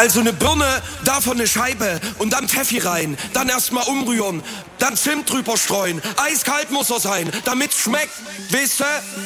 Also eine Birne, davon eine Scheibe und dann Pfeffi rein. Dann erstmal umrühren, dann Zimt drüber streuen. Eiskalt muss er sein, damit's schmeckt, wisst ihr?